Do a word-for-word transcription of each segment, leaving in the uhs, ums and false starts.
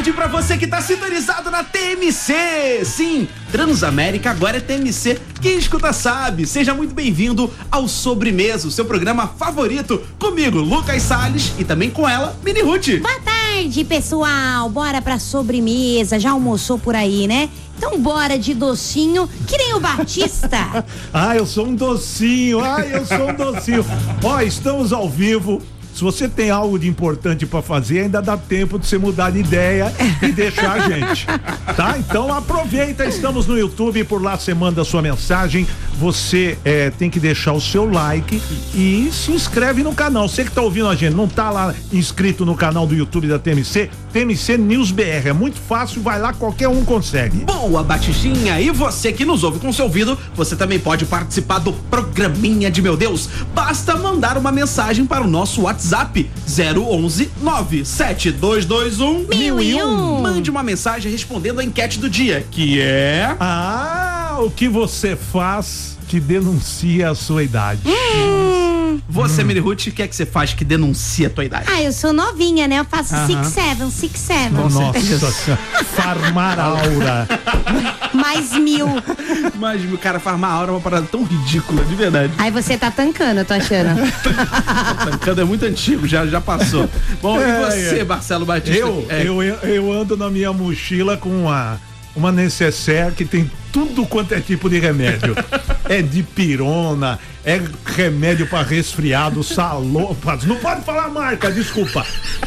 tarde pra você que tá sintonizado na T M C. Sim, Transamérica agora é T M C. Quem escuta sabe. Seja muito bem-vindo ao Sobremesa, o seu programa favorito. Comigo, Lucas Salles, e também com ela, Mini Ruth. Boa tarde, pessoal. Bora pra sobremesa. Já almoçou por aí, né? Então bora de docinho, que nem o Batista. Ah, eu sou um docinho. Ah, eu sou um docinho. Ó, estamos ao vivo. Se você tem algo de importante pra fazer, ainda dá tempo de você mudar de ideia e deixar a gente, tá? Então aproveita, estamos no YouTube, por lá você manda a sua mensagem, você é, tem que deixar o seu like e se inscreve no canal. Você que tá ouvindo a gente, não tá lá inscrito no canal do YouTube da T M C, T M C News B R, é muito fácil, vai lá, qualquer um consegue. Boa, Batistinha, e você que nos ouve com seu ouvido, você também pode participar do programinha de Meu Deus, basta mandar uma mensagem para o nosso WhatsApp zero onze nove sete dois dois um mil e um. Mande uma mensagem respondendo a enquete do dia, que é... Ah, o que você faz que denuncia a sua idade. Hum. Você, hum. Mini Ruth, o que é que você faz que denuncia a tua idade? Ah, eu sou novinha, né? Eu faço Aham. six seven, six seven. Nossa, farmar aura. Mais mil. Mas o cara farmar aura é uma parada tão ridícula, de verdade. Aí você tá tancando, eu tô achando. Tancando é muito antigo, já, já passou. Bom, É, e você, é. Marcelo Batista? Eu, É. eu, eu ando na minha mochila com uma, uma necessaire que tem tudo quanto é tipo de remédio. É dipirona, é remédio pra resfriado, salopas. Não pode falar marca, desculpa.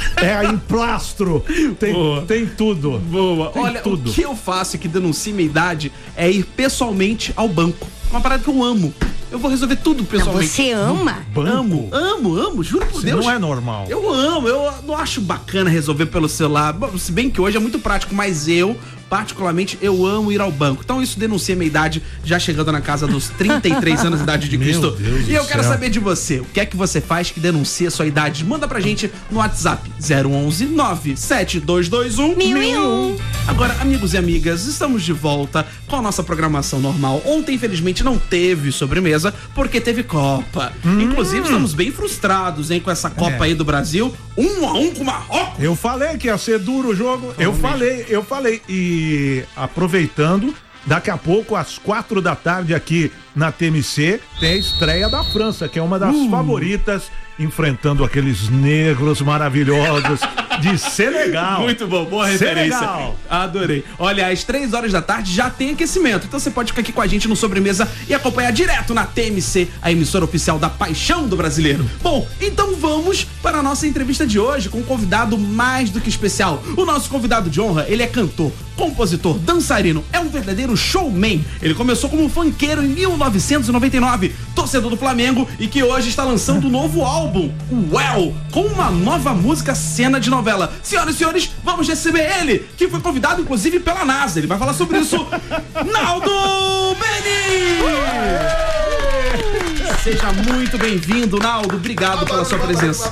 É emplastro, tem, tem tudo. Boa. Tem Olha, tudo. o que eu faço que denuncia minha idade é ir pessoalmente ao banco. Uma parada que eu amo. Eu vou resolver tudo pessoalmente. Você ama? Banco? Amo, amo, amo, juro por Isso Deus. não é normal. Eu amo, eu não acho bacana resolver pelo celular. Bom, se bem que hoje é muito prático, mas eu, particularmente, eu amo ir ao banco. Então isso denuncia minha idade, já chegando na casa dos trinta e três anos de idade de Meu Cristo. Deus E eu do quero céu. saber de você, o que é que você faz que denuncia a sua idade? Manda pra gente no WhatsApp zero onze nove sete dois dois um Mil e um. Agora, amigos e amigas, estamos de volta com a nossa programação normal. Ontem, infelizmente, não teve sobremesa, porque teve Copa. Hum. Inclusive, estamos bem frustrados, hein, com essa Copa É. aí do Brasil. Um a um com o Marrocos. Eu falei que ia ser duro o jogo. Eu mesmo. falei, eu falei. E aproveitando, daqui a pouco, às quatro da tarde, aqui na T M C, tem a estreia da França, que é uma das Uh. favoritas, enfrentando aqueles negros maravilhosos de Senegal. Muito bom, boa referência. Senegal. Adorei. Olha, às três horas da tarde já tem aquecimento. Então você pode ficar aqui com a gente no Sobremesa e acompanhar direto na T M C, a emissora oficial da paixão do brasileiro. Bom, então vamos para a nossa entrevista de hoje com um convidado mais do que especial. O nosso convidado de honra, ele é cantor, compositor, dançarino, é um verdadeiro showman. Ele começou como funkeiro em mil novecentos e noventa e nove, torcedor do Flamengo e que hoje está lançando um novo álbum, o Well, com uma nova música cena de novela. Senhoras e senhores, vamos receber ele, que foi convidado inclusive pela NASA. Ele vai falar sobre isso. Naldo Beni! Seja muito bem-vindo, Naldo. Obrigado pela sua presença.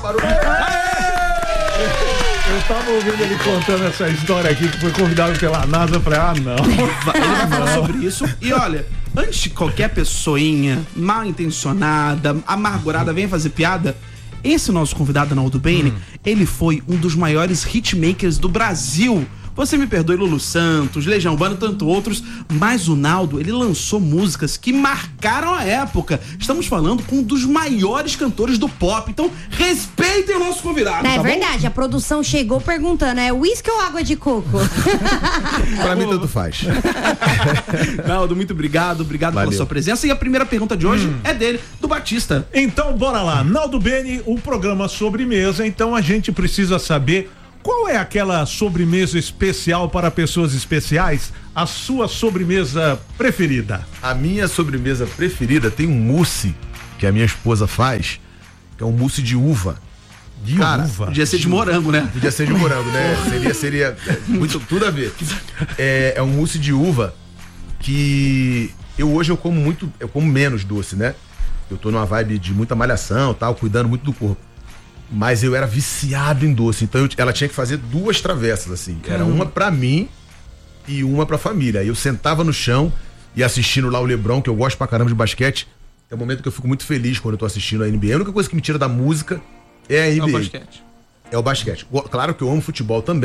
Eu tava ouvindo ele contando essa história aqui, que foi convidado pela NASA, eu falei, ah, não. Ele vai falar sobre isso. E olha, antes de qualquer pessoinha mal intencionada, amargurada, venha fazer piada, esse nosso convidado, Naldo Beni, hum. ele foi um dos maiores hitmakers do Brasil. Você me perdoe, Lulu Santos, Legião Urbana e tanto outros, mas o Naldo, ele lançou músicas que marcaram a época. Estamos falando com um dos maiores cantores do pop, então respeitem o nosso convidado, É tá verdade, bom? a produção chegou perguntando, é uísque ou água de coco? Pra mim tanto faz. Naldo, muito obrigado, obrigado Valeu. pela sua presença. E a primeira pergunta de hoje Hum. é dele, do Batista. Então, bora lá. Naldo Beni, o programa Sobremesa. Então, a gente precisa saber qual é aquela sobremesa especial para pessoas especiais? A sua sobremesa preferida? A minha sobremesa preferida tem um mousse que a minha esposa faz, que é um mousse de uva. De Cara, uva? Podia ser de morango, né? Podia ser de morango, né? Seria, seria é, muito, tudo a ver. É, é um mousse de uva que eu hoje eu como muito, eu como menos doce, né? Eu tô numa vibe de muita malhação, tal, cuidando muito do corpo. Mas eu era viciado em doce, então eu, ela tinha que fazer duas travessas, assim. Era uma pra mim e uma pra família. Aí eu sentava no chão e assistindo lá o LeBron, que eu gosto pra caramba de basquete. É um momento que eu fico muito feliz quando eu tô assistindo a N B A. A única coisa que me tira da música é a N B A. É o basquete. É o basquete. Claro que eu amo futebol também,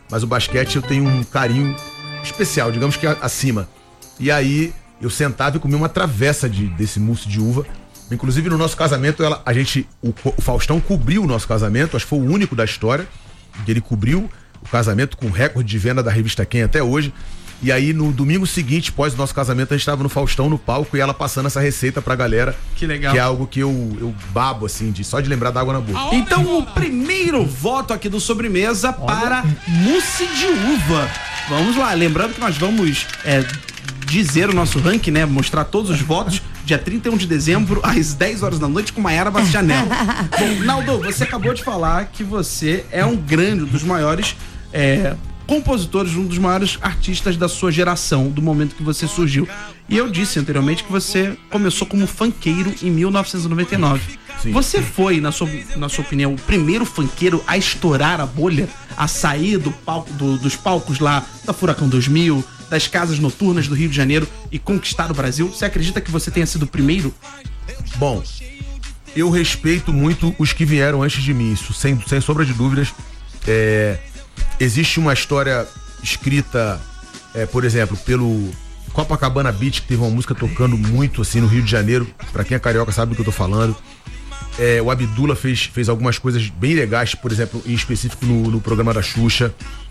mas o basquete eu tenho um carinho especial, digamos que acima. E aí eu sentava e comia uma travessa de, desse mousse de uva. Inclusive no nosso casamento, ela, a gente, o, o Faustão cobriu o nosso casamento, acho que foi o único da história, que ele cobriu o casamento com recorde de venda da revista Quem até hoje. E aí no domingo seguinte, após o nosso casamento, a gente estava no Faustão no palco e ela passando essa receita pra galera. Que legal. Que é algo que eu, eu babo, assim, de, só de lembrar da água na boca. Então o primeiro voto aqui do Sobremesa para mousse de uva. Vamos lá, lembrando que nós vamos é, dizer o nosso ranking, né? Mostrar todos os votos, dia trinta e um de dezembro, às dez horas da noite, com Maiara Bastianello. Bom, Naldo, você acabou de falar que você é um grande, um dos maiores é, compositores, um dos maiores artistas da sua geração, do momento que você surgiu. E eu disse anteriormente que você começou como funkeiro em mil novecentos e noventa e nove. Sim. Você foi, na sua, na sua opinião, o primeiro funkeiro a estourar a bolha, a sair do palco, do, dos palcos lá da Furacão dois mil, das casas noturnas do Rio de Janeiro e conquistar o Brasil? Você acredita que você tenha sido o primeiro? Bom, eu respeito muito os que vieram antes de mim, isso sem, sem sombra de dúvidas. É, existe uma história escrita, é, por exemplo, pelo Copacabana Beach, que teve uma música tocando muito assim no Rio de Janeiro. Pra quem é carioca sabe do que eu tô falando. É, o Abdullah fez, fez algumas coisas bem legais, por exemplo, em específico no, no programa da Xuxa.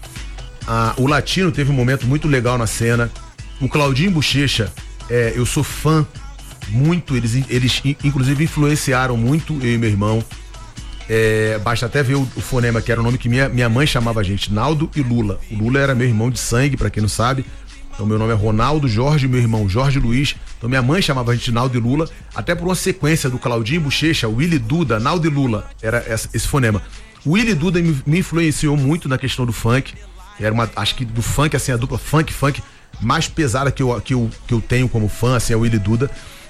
Ah, o Latino teve um momento muito legal na cena. O Claudinho Bochecha, é, eu sou fã muito, eles, eles inclusive influenciaram muito eu e meu irmão. É, basta até ver o, o fonema, que era o nome que minha, minha mãe chamava a gente, Naldo e Lula. O Lula era meu irmão de sangue, pra quem não sabe. Então meu nome é Ronaldo Jorge, meu irmão Jorge Luiz. Então minha mãe chamava a gente de Naldo e Lula, até por uma sequência do Claudinho Bochecha, Willy Duda, Naldo e Lula, era essa, esse fonema. O Willy Duda me, me influenciou muito na questão do funk. Era uma, acho que do funk, assim, a dupla funk, funk mais pesada que eu, que eu, que eu tenho como fã, assim, é o Willy Duda.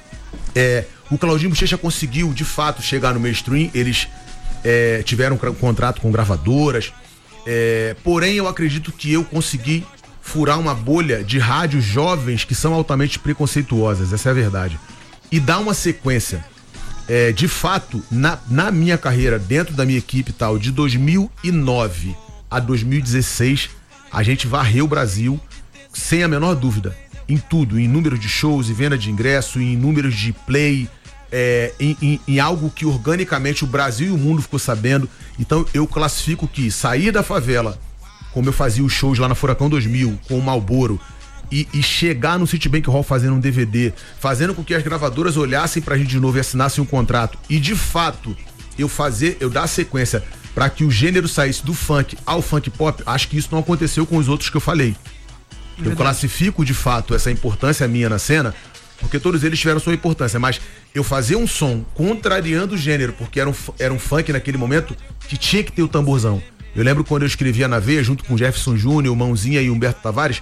É, o Claudinho Bochecha conseguiu, de fato, chegar no mainstream. Eles é, tiveram um contrato com gravadoras. É, porém, eu acredito que eu consegui furar uma bolha de rádios jovens que são altamente preconceituosas, essa é a verdade. E dar uma sequência. É, de fato, na, na minha carreira, dentro da minha equipe e tal, de dois mil e nove a dois mil e dezesseis, a gente varreu o Brasil sem a menor dúvida, em tudo, em número de shows e venda de ingresso, em números de play, é, em, em, em algo que organicamente o Brasil e o mundo ficou sabendo. Então eu classifico que sair da favela, como eu fazia os shows lá na Furacão dois mil, com o Marlboro, e, e chegar no Citibank Hall fazendo um D V D, fazendo com que as gravadoras olhassem pra gente de novo e assinassem um contrato, e de fato eu fazer, eu dar a sequência para que o gênero saísse do funk ao funk pop, acho que isso não aconteceu com os outros que eu falei. Verdade. Eu classifico de fato essa importância minha na cena, porque todos eles tiveram sua importância, mas eu fazer um som contrariando o gênero, porque era um, era um funk naquele momento que tinha que ter o tamborzão. Eu lembro quando eu escrevia na veia, junto com Jefferson Júnior, Mãozinha e Humberto Tavares,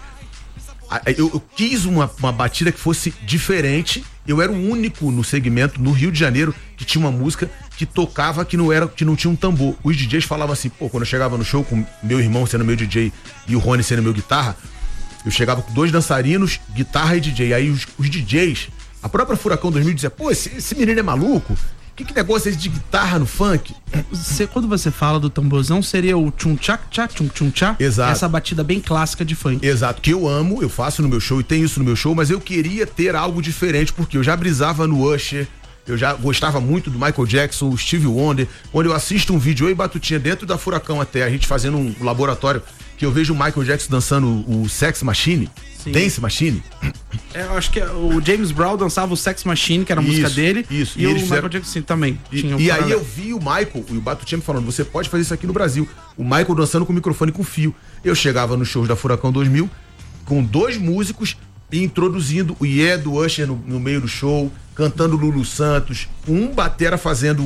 eu, eu quis uma, uma batida que fosse diferente. Eu era o único no segmento, no Rio de Janeiro, que tinha uma música que tocava que não, era, que não tinha um tambor. Os D Js falavam assim, pô, quando eu chegava no show com meu irmão sendo meu D J e o Rony sendo meu guitarra, eu chegava com dois dançarinos, guitarra e D J. Aí os, os D Js, a própria Furacão dois mil dizia, pô, esse, esse menino é maluco? Que, que negócio é esse de guitarra no funk? Você, quando você fala do tamborzão, seria o tchum tchá tchá tchum tchum tchá? Exato. Essa batida bem clássica de funk. Exato, que eu amo, eu faço no meu show e tenho isso no meu show, mas eu queria ter algo diferente, porque eu já brisava no Usher, eu já gostava muito do Michael Jackson, o Stevie Wonder. Quando eu assisto um vídeo, eu e Batutinha, dentro da Furacão até, a gente fazendo um laboratório, que eu vejo o Michael Jackson dançando o Sex Machine, Sim. Dance Machine. É, eu acho que o James Brown dançava o Sex Machine, que era a música isso, dele. Isso. E, e o Michael fizeram... Jackson também. E, tinha um e aí eu vi o Michael e o Batutinha me falando, você pode fazer isso aqui no Brasil. O Michael dançando com o microfone com fio. Eu chegava nos shows da Furacão dois mil com dois músicos introduzindo o Yeah do Usher no, no meio do show, cantando Lulu Santos, um batera fazendo